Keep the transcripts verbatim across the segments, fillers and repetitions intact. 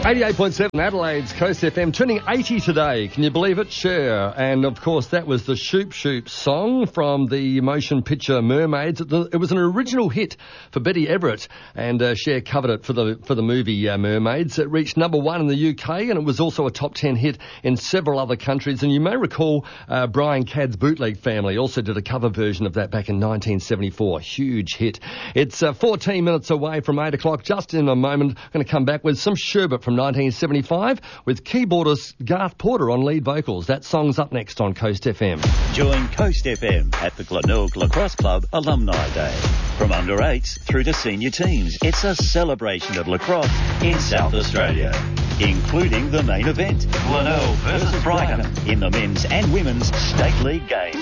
eighty-eight point seven Adelaide's Coast F M, turning eighty today. Can you believe it? Cher. And, of course, that was the Shoop Shoop song from the motion picture Mermaids. It was an original hit for Betty Everett, and uh, Cher covered it for the for the movie uh, Mermaids. It reached number one in the U K, and it was also a top ten hit in several other countries. And you may recall uh, Brian Cadd's Bootleg Family also did a cover version of that back in nineteen seventy-four. Huge hit. It's uh, fourteen minutes away from eight o'clock. Just in a moment, I'm going to come back with some sherbet from nineteen seventy-five with keyboardist Garth Porter on lead vocals. That song's up next on Coast F M. Join Coast F M at the Glenelg Lacrosse Club Alumni Day. From under eights through to senior teams, it's a celebration of lacrosse in South Australia, including the main event, Glenelg versus Brighton, in the men's and women's State League games.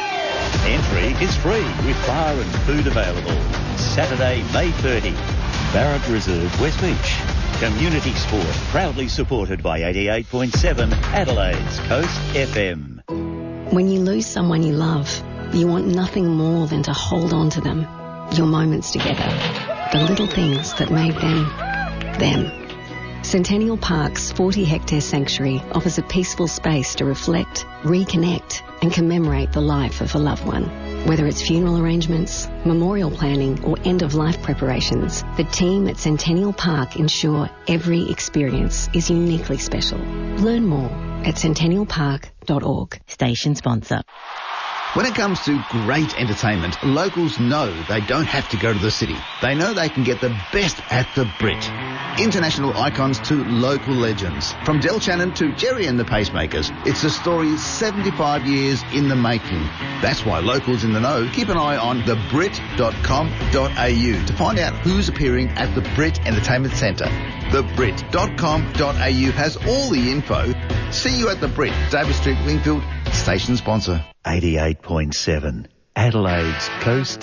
Entry is free with bar and food available. Saturday, May thirtieth, Barrett Reserve, West Beach. Community sport, proudly supported by eighty-eight point seven Adelaide's Coast F M. When you lose someone you love, you want nothing more than to hold on to them. Your moments together. The little things that made them, them. Centennial Park's forty hectare sanctuary offers a peaceful space to reflect, reconnect and commemorate the life of a loved one. Whether it's funeral arrangements, memorial planning or end-of-life preparations, the team at Centennial Park ensure every experience is uniquely special. Learn more at centennial park dot org. Station sponsor. When it comes to great entertainment, locals know they don't have to go to the city. They know they can get the best at the Brit. International icons to local legends. From Del Shannon to Jerry and the Pacemakers, it's a story seventy-five years in the making. That's why locals in the know keep an eye on the brit dot com dot a u to find out who's appearing at the Brit Entertainment Centre. the brit dot com dot a u has all the info. See you at the Brit, David Street, Wingfield, station sponsor. eighty-eight point seven Adelaide's Coast